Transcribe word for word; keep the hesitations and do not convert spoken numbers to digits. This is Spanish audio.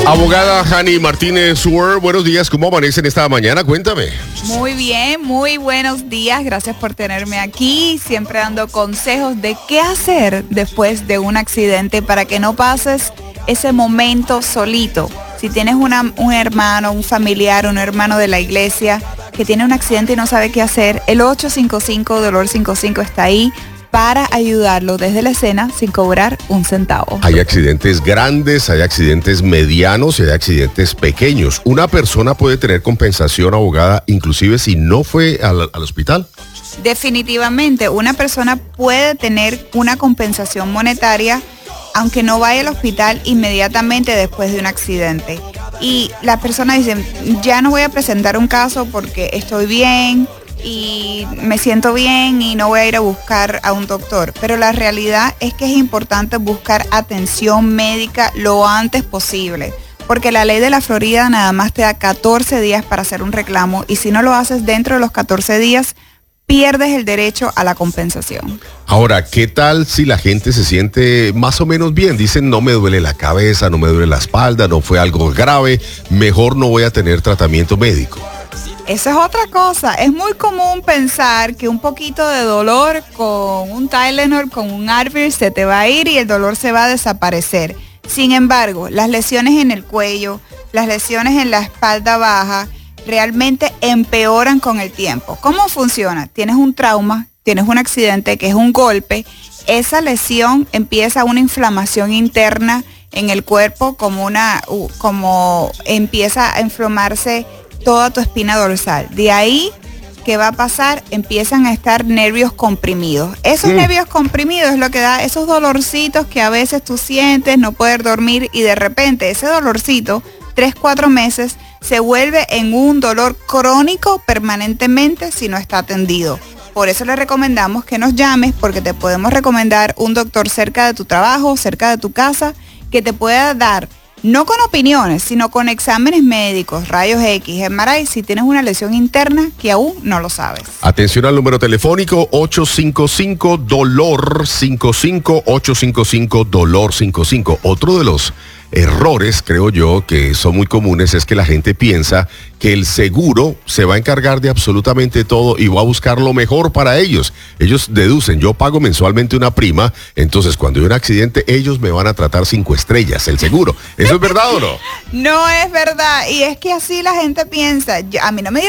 Abogada Hani Martínez Ward, buenos días, ¿cómo amanecen esta mañana? Cuéntame. Muy bien, muy buenos días, gracias por tenerme aquí, siempre dando consejos de qué hacer después de un accidente para que no pases ese momento solito. Si tienes una, un hermano, un familiar, un hermano de la iglesia que tiene un accidente y no sabe qué hacer, el ocho cinco cinco Dolor cincuenta y cinco está ahí para ayudarlo desde la escena sin cobrar un centavo. Hay accidentes grandes, hay accidentes medianos y hay accidentes pequeños. ¿Una persona puede tener compensación, abogada, inclusive si no fue al, al hospital? Definitivamente, una persona puede tener una compensación monetaria aunque no vaya al hospital inmediatamente después de un accidente. Y la persona dice, ya no voy a presentar un caso porque estoy bien y me siento bien y no voy a ir a buscar a un doctor. Pero la realidad es que es importante buscar atención médica lo antes posible, porque la ley de la Florida nada más te da catorce días para hacer un reclamo y si no lo haces dentro de los catorce días, pierdes el derecho a la compensación. Ahora, ¿qué tal si la gente se siente más o menos bien? Dicen, no me duele la cabeza, no me duele la espalda, no fue algo grave, mejor no voy a tener tratamiento médico. Esa es otra cosa. Es muy común pensar que un poquito de dolor con un Tylenol, con un Advil, se te va a ir y el dolor se va a desaparecer. Sin embargo, las lesiones en el cuello, las lesiones en la espalda baja, realmente empeoran con el tiempo. ¿Cómo funciona? Tienes un trauma, tienes un accidente que es un golpe, esa lesión empieza una inflamación interna en el cuerpo, como una, como empieza a inflamarse toda tu espina dorsal. De ahí, ¿qué va a pasar? Empiezan a estar nervios comprimidos. Esos mm. nervios comprimidos es lo que da esos dolorcitos que a veces tú sientes, no poder dormir y de repente ese dolorcito, tres, cuatro meses, se vuelve en un dolor crónico permanentemente si no está atendido. Por eso le recomendamos que nos llames porque te podemos recomendar un doctor cerca de tu trabajo, cerca de tu casa, que te pueda dar no con opiniones, sino con exámenes médicos, rayos X, M R I, si tienes una lesión interna que aún no lo sabes. Atención al número telefónico ocho cinco cinco Dolor cincuenta y cinco, ocho cinco cinco Dolor cincuenta y cinco. Otro de los errores, creo yo, que son muy comunes es que la gente piensa que el seguro se va a encargar de absolutamente todo y va a buscar lo mejor para ellos. Ellos deducen, yo pago mensualmente una prima, entonces cuando hay un accidente ellos me van a tratar cinco estrellas, el seguro. ¿Eso es verdad o no? No es verdad, y es que así la gente piensa. Yo, a mí no me